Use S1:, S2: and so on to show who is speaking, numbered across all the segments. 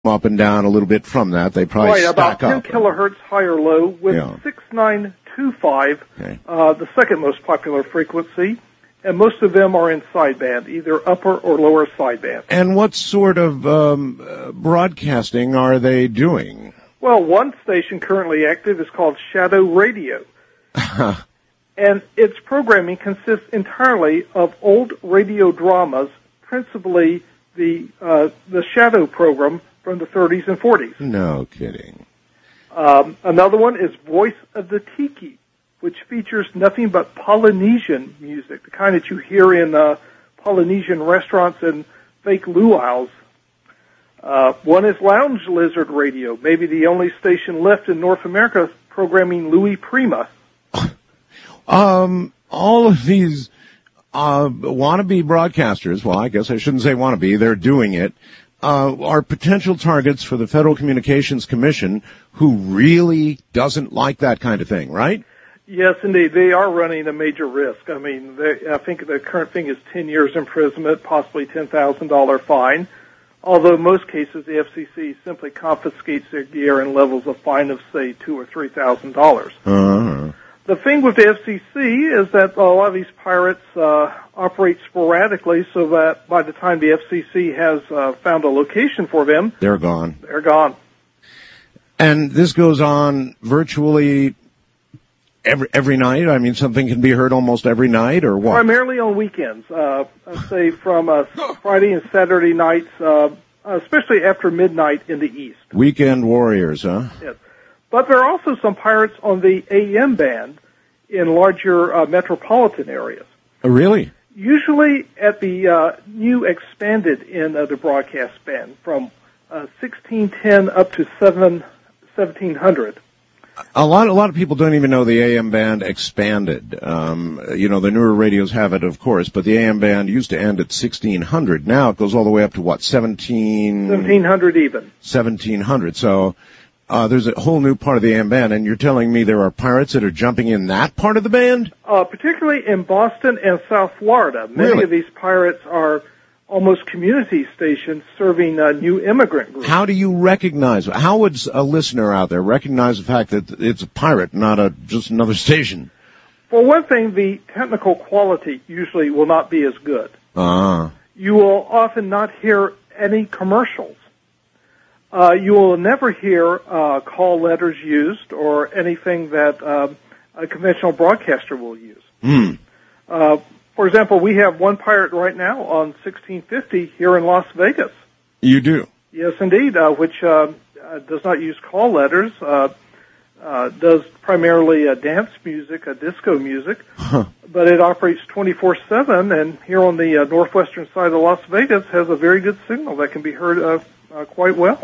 S1: up and down a little bit from that. They probably
S2: right, about
S1: stack
S2: 10
S1: up.
S2: kilohertz high or low with 6925, the second most popular frequency. And most of them are in sideband, either upper or lower sideband.
S1: And what sort of broadcasting are they doing?
S2: Well, one station currently active is called Shadow Radio. And its programming consists entirely of old radio dramas, principally the Shadow program from the 30s and 40s.
S1: No kidding.
S2: Another one is Voice of the Tiki, which features nothing but Polynesian music, the kind that you hear in Polynesian restaurants and fake luau's. One is Lounge Lizard Radio, maybe the only station left in North America programming Louis Prima.
S1: All of these wannabe broadcasters, well, I guess I shouldn't say wannabe, they're doing it, are potential targets for the Federal Communications Commission, who really doesn't like that kind of thing, right?
S2: Yes, indeed. They are running a major risk. I mean, I think the current thing is 10 years imprisonment, possibly $10,000 fine, although in most cases the FCC simply confiscates their gear in levels of fine of, say, $2,000 or $3,000. The thing with the FCC is that a lot of these pirates operate sporadically, so that by the time the FCC has found a location for them,
S1: they're gone.
S2: They're gone.
S1: And this goes on virtually every night? I mean, something can be heard almost every night, or what?
S2: Primarily on weekends. I'd say from Friday and Saturday nights, especially after midnight in the East.
S1: Weekend warriors, huh?
S2: Yes. But there are also some pirates on the AM band in larger metropolitan areas.
S1: Oh, really?
S2: Usually at the new expanded end of the broadcast band from 1610 up to 1700.
S1: A lot of people don't even know the AM band expanded. The newer radios have it, of course, but the AM band used to end at 1600. Now it goes all the way up to what,
S2: 1700 even.
S1: 1700. So there's a whole new part of the AM band, and you're telling me there are pirates that are jumping in that part of the band?
S2: Particularly in Boston and South Florida. Many of these pirates are almost community stations serving new immigrant groups.
S1: How do you recognize? How would a listener out there recognize the fact that it's a pirate, not just another station?
S2: For one thing, the technical quality usually will not be as good. You will often not hear any commercials. You will never hear call letters used or anything that a conventional broadcaster will use. For example, we have one pirate right now on 1650 here in Las Vegas.
S1: You do?
S2: Yes, indeed, which does not use call letters, does primarily dance music, disco music, but it operates 24/7, and here on the northwestern side of Las Vegas has a very good signal that can be heard quite well.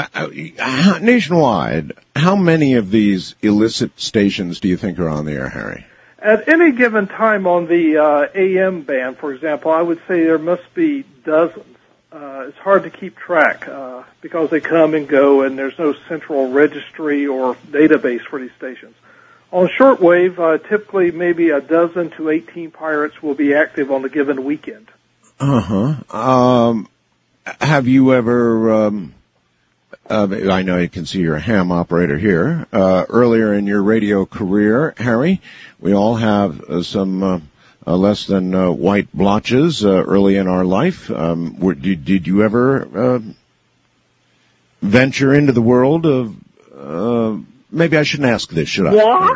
S1: Nationwide, how many of these illicit stations do you think are on the air, Harry?
S2: At any given time on the AM band, for example, I would say there must be dozens. It's hard to keep track because they come and go, and there's no central registry or database for these stations. On shortwave, typically maybe a dozen to 18 pirates will be active on a given weekend.
S1: Have you ever, I know you can see you're a ham operator here, earlier in your radio career, Harry, we all have some less than white blotches early in our life. Did you ever venture into the world of, maybe I shouldn't ask this, should I?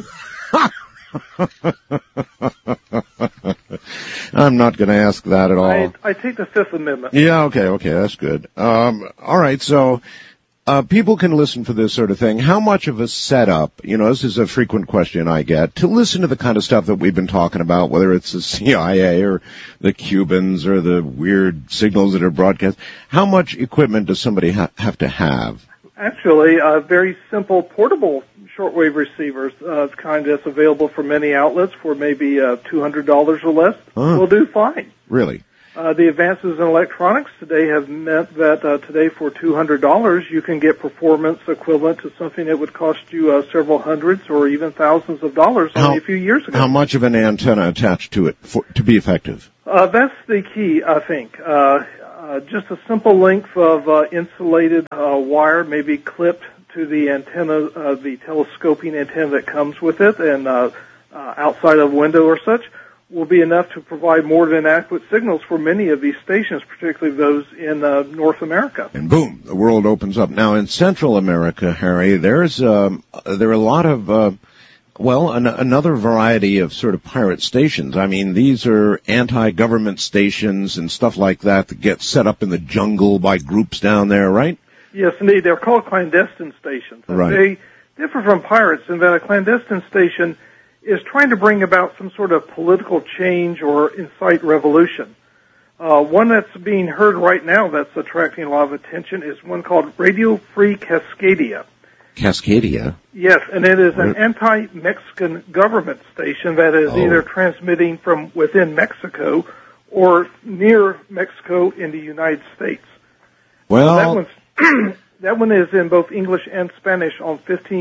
S1: I'm not going to ask that at all.
S2: I take the Fifth Amendment.
S1: Yeah, okay, that's good. All right, so people can listen for this sort of thing. How much of a setup, this is a frequent question I get, to listen to the kind of stuff that we've been talking about, whether it's the CIA or the Cubans or the weird signals that are broadcast, how much equipment does somebody have to have?
S2: Actually, very simple portable shortwave receivers, kind that's available for many outlets for maybe $200 or less, will do fine.
S1: Really?
S2: The advances in electronics today have meant that today for $200 you can get performance equivalent to something that would cost you several hundreds or even thousands of dollars only a few years ago.
S1: How much of an antenna attached to it to be effective?
S2: That's the key, I think. Just a simple length of insulated wire may be clipped to the antenna, the telescoping antenna that comes with it, and outside of a window or such, will be enough to provide more than adequate signals for many of these stations, particularly those in North America.
S1: And boom, the world opens up. Now, in Central America, Harry, there are a lot of another variety of sort of pirate stations. I mean, these are anti-government stations and stuff like that get set up in the jungle by groups down there, right?
S2: Yes, indeed. They're called clandestine stations.
S1: Right.
S2: They differ from pirates in that a clandestine station is trying to bring about some sort of political change or incite revolution. One that's being heard right now that's attracting a lot of attention is one called Radio Free Cascadia.
S1: Cascadia?
S2: Yes, and it is an anti-Mexican government station that is either transmitting from within Mexico or near Mexico in the United States.
S1: Well,
S2: that one is in both English and Spanish on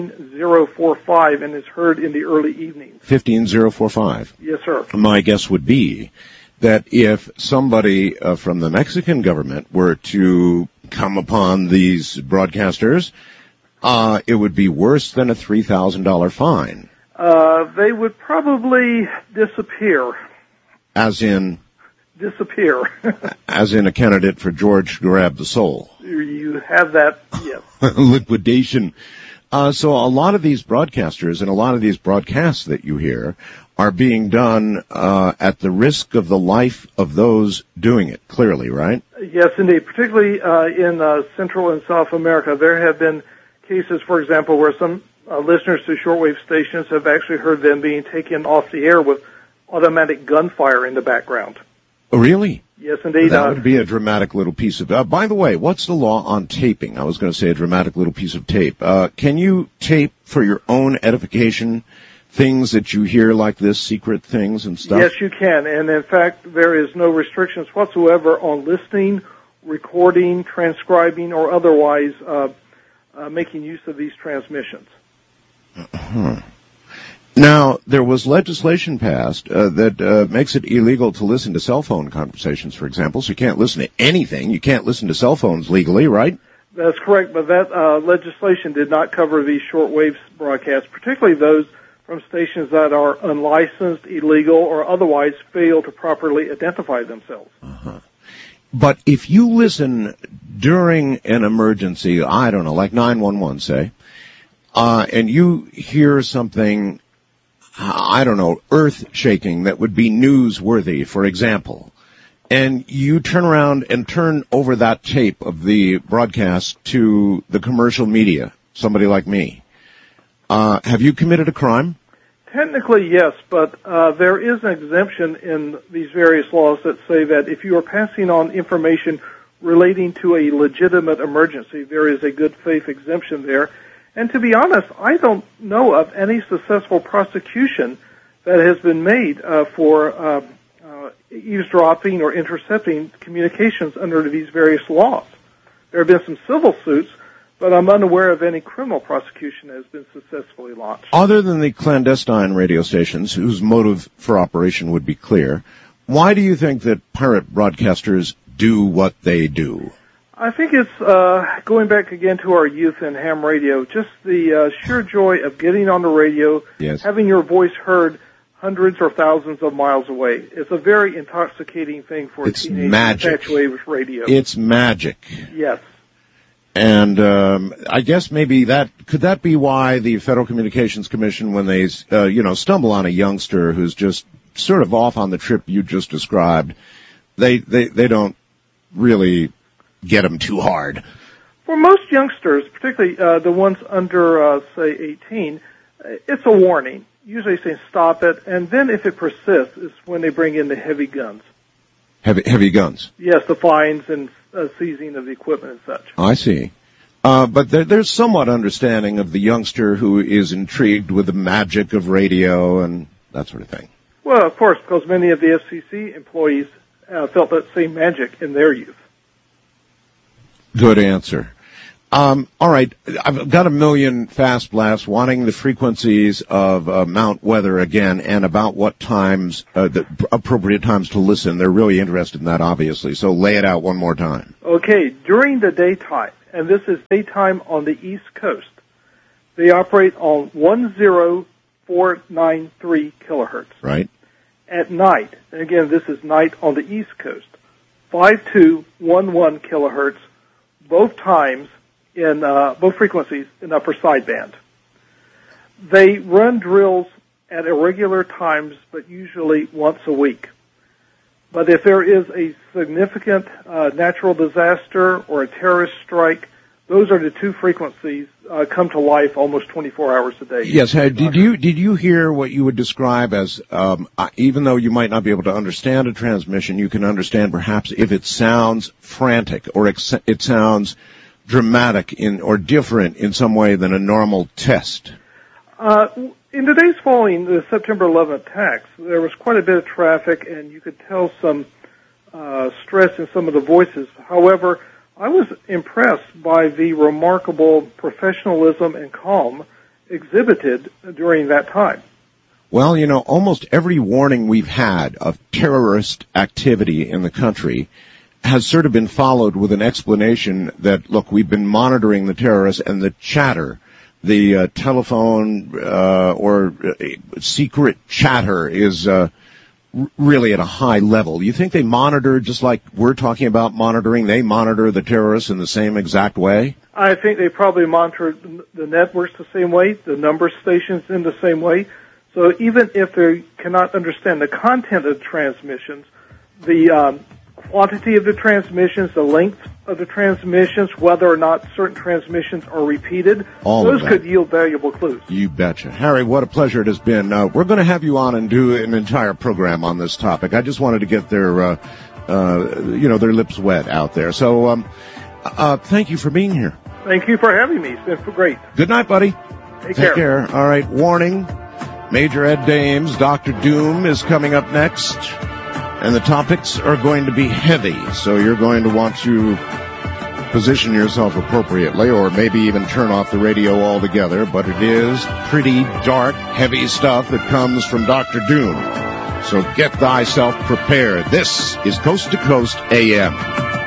S2: 15045 and is heard in the early evenings.
S1: 15045?
S2: Yes, sir.
S1: My guess would be that if somebody from the Mexican government were to come upon these broadcasters, it would be worse than a $3,000 fine.
S2: They would probably disappear.
S1: As in?
S2: Disappear.
S1: As in a candidate for George Grab the Soul.
S2: You have that, yes.
S1: Liquidation. So a lot of these broadcasters and a lot of these broadcasts that you hear are being done at the risk of the life of those doing it, clearly, right?
S2: Yes, indeed. Particularly in Central and South America, there have been cases, for example, where some listeners to shortwave stations have actually heard them being taken off the air with automatic gunfire in the background.
S1: Oh, really?
S2: Yes, indeed.
S1: That would be a dramatic little piece of... by the way, what's the law on taping? I was going to say a dramatic little piece of tape. Can you tape for your own edification things that you hear like this, secret things and stuff?
S2: Yes, you can. And in fact, there is no restrictions whatsoever on listening, recording, transcribing, or otherwise making use of these transmissions.
S1: Uh-huh. Now, there was legislation passed that makes it illegal to listen to cell phone conversations, for example, so you can't listen to anything. You can't listen to cell phones legally, right?
S2: That's correct, but that legislation did not cover these shortwave broadcasts, particularly those from stations that are unlicensed, illegal, or otherwise fail to properly identify themselves.
S1: Uh-huh. But if you listen during an emergency, I don't know, like 911, say, and you hear something, I don't know, earth-shaking that would be newsworthy, for example, and you turn around and turn over that tape of the broadcast to the commercial media, somebody like me, have you committed a crime?
S2: Technically, yes, but there is an exemption in these various laws that say that if you are passing on information relating to a legitimate emergency, there is a good faith exemption there. And to be honest, I don't know of any successful prosecution that has been made for eavesdropping or intercepting communications under these various laws. There have been some civil suits, but I'm unaware of any criminal prosecution that has been successfully launched.
S1: Other than the clandestine radio stations, whose motive for operation would be clear, why do you think that pirate broadcasters do what they do?
S2: I think it's going back again to our youth in ham radio, just the sheer joy of getting on the radio,
S1: yes,
S2: having your voice heard hundreds or thousands of miles away. It's a very intoxicating thing for a teenager infatuated with radio.
S1: It's magic.
S2: Yes.
S1: And I guess maybe could that be why the Federal Communications Commission, when they stumble on a youngster who's just sort of off on the trip you just described, they don't really get them too hard?
S2: For most youngsters, particularly the ones under say 18, it's a warning. Usually say stop it, and then if it persists, is when they bring in the heavy guns.
S1: Heavy guns?
S2: Yes, the fines and seizing of the equipment and such.
S1: I see. But there's somewhat understanding of the youngster who is intrigued with the magic of radio and that sort of thing.
S2: Well, of course, because many of the FCC employees felt that same magic in their youth.
S1: Good answer. All right. I've got a million fast blasts wanting the frequencies of Mount Weather again and about what times, the appropriate times to listen. They're really interested in that, obviously. So lay it out one more time.
S2: Okay. During the daytime, and this is daytime on the East Coast, they operate on 10493 kilohertz.
S1: Right.
S2: At night, and again, this is night on the East Coast, 5211 kilohertz, both times in both frequencies in upper sideband. They run drills at irregular times, but usually once a week. But if there is a significant natural disaster or a terrorist strike, those are the two frequencies come to life almost 24 hours a day.
S1: Yes. Did you hear what you would describe as, even though you might not be able to understand a transmission, you can understand perhaps if it sounds frantic or it sounds dramatic or different in some way than a normal test?
S2: In the days following the September 11th attacks, there was quite a bit of traffic, and you could tell some stress in some of the voices. However, I was impressed by the remarkable professionalism and calm exhibited during that time.
S1: Well, almost every warning we've had of terrorist activity in the country has sort of been followed with an explanation that, look, we've been monitoring the terrorists and the chatter, the telephone or secret chatter is really at a high level. You think they monitor just like we're talking about monitoring? They monitor the terrorists in the same exact way?
S2: I think they probably monitor the networks the same way, the number stations in the same way. So even if they cannot understand the content of the transmissions, the quantity of the transmissions, the length of the transmissions, whether or not certain transmissions are repeated, those could yield valuable clues.
S1: You betcha. Harry, what a pleasure it has been. We're going to have you on and do an entire program on this topic. I just wanted to get their lips wet out there. So, thank you for being here.
S2: Thank you for having me. It's been great.
S1: Good night, buddy.
S2: Take care.
S1: All right. Warning. Major Ed Dames, Dr. Doom is coming up next. And the topics are going to be heavy, so you're going to want to position yourself appropriately, or maybe even turn off the radio altogether, but it is pretty dark, heavy stuff that comes from Dr. Doom. So get thyself prepared. This is Coast to Coast AM.